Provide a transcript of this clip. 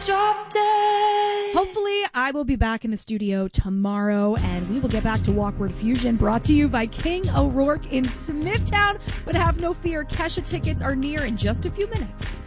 drop dead. Hopefully, I will be back in the studio tomorrow, and we will get back to Walkward Fusion, brought to you by King O'Rourke in Smithtown. But have no fear, Kesha tickets are near in just a few minutes.